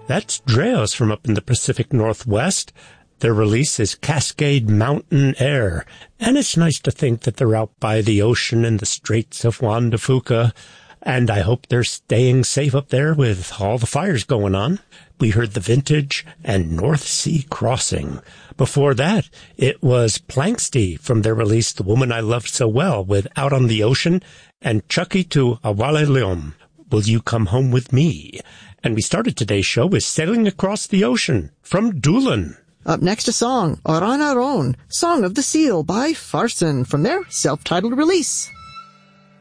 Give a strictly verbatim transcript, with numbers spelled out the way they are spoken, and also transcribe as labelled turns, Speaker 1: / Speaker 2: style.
Speaker 1: That's Dreos from up in the Pacific Northwest. Their release is Cascade Mountain Air, and it's nice to think that they're out by the ocean in the Straits of Juan de Fuca, and I hope they're staying safe up there with all the fires going on. We heard The Vintage and North Sea Crossing. Before that, it was Planxty from their release The Woman I Loved So Well with Out on the Ocean, and Chucky to Awaleleom, Will You Come Home With Me? And we started today's show with Sailing Across the Ocean from Doolan.
Speaker 2: Up next, a song, Oran Aron, Song of the Seal by Farson, from their self-titled release.